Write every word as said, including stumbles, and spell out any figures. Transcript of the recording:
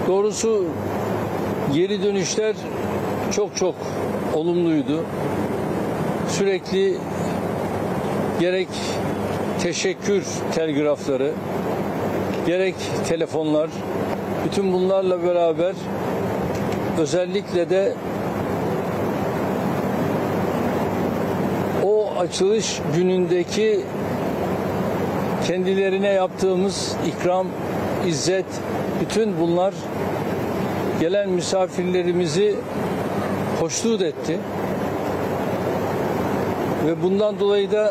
Doğrusu geri dönüşler çok çok olumluydu. Sürekli gerek teşekkür telgrafları, gerek telefonlar, bütün bunlarla beraber özellikle de o açılış günündeki kendilerine yaptığımız ikram, izzet, bütün bunlar gelen misafirlerimizi hoşnut etti. Ve bundan dolayı da